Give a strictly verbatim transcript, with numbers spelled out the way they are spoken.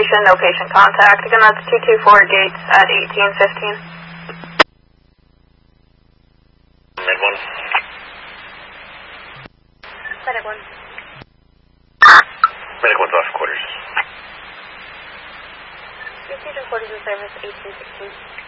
station, no patient contact. Again, that's two two four Gates at eighteen fifteen. Med one. Medic one. Medic one's off quarters. Station quarters in service, eighteen sixteen.